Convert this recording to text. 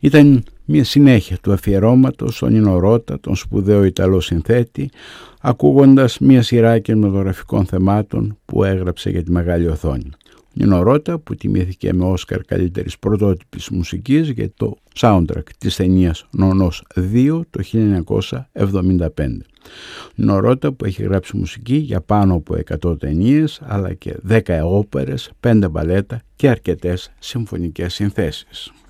Ήταν μια συνέχεια του αφιερώματος στον Νίνο Ρώτα, τον σπουδαίο Ιταλό συνθέτη, ακούγοντας μια σειρά κινηματογραφικών θεμάτων που έγραψε για τη μεγάλη οθόνη. Νίνο Ρώτα, που τιμήθηκε με Όσκαρ καλύτερης πρωτότυπης μουσικής για το soundtrack της ταινίας Νονός 2 το 1975. Νίνο Ρώτα, που έχει γράψει μουσική για πάνω από 100 ταινίες, αλλά και 10 όπερες, 5 μπαλέτα και αρκετές συμφωνικές συνθέσεις.